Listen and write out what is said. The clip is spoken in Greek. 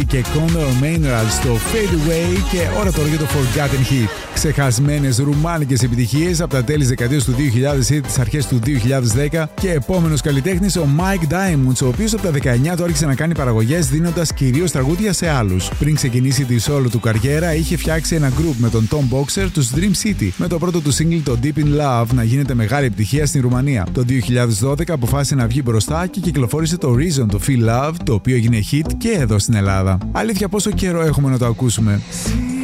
και Conor Maynard στο Fade Away και ώρα τώρα για το Forgotten Hit. Ξεχασμένες ρουμάνικες επιτυχίες από τα τέλη της δεκαετίας του 2000 ή τις αρχές του 2010 και επόμενος καλλιτέχνης ο Mike Diamonds, ο οποίος από τα 19 του άρχισε να κάνει παραγωγές δίνοντας κυρίως τραγούδια σε άλλους. Πριν ξεκινήσει τη solo του καριέρα είχε φτιάξει ένα group με τον Tom Boxer, τους Dream City, με το πρώτο του single το Deep in Love να γίνεται μεγάλη επιτυχία στην Ρουμανία. Το 2012 αποφάσισε να βγει μπροστά και κυκλοφόρησε το Reason to Feel Love, το οποίο έγινε hit και εδώ στην Ελλάδα. Αλήθεια, πόσο καιρό έχουμε να το ακούσουμε.